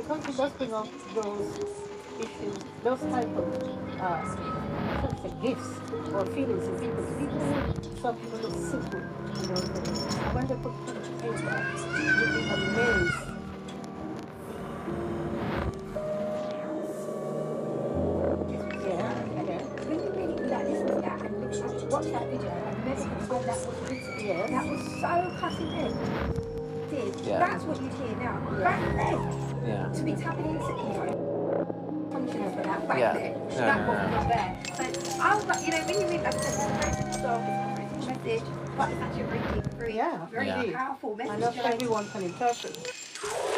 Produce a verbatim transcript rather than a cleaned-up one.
country does bring up those issues, those type of, uh, I shouldn't say gifts or feelings in people. People, some people look simple in those days. And when they put country in there, you'd be amazed. Yeah, yeah, When you really like listen to that and look at watch that video and remember the time that was written, yes. that was so cutting edge. Did Yeah. that's what you'd hear now. Back then, Yeah. to be tapping into you know, functions for that back Yeah. then, No, that no, wasn't no. there. So I was like, you know, when you read, like I said, it's a very simple song, it's a very simple message, but it's actually a very deep, very, Yeah, very Yeah. powerful message. and not you know. everyone can interpret.